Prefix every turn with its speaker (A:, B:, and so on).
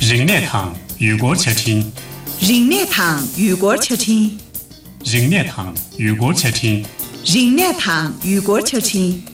A: 人内堂与国切听，
B: 人内堂与国切听，
A: 人内堂与国切听，
B: 人内堂与国切听。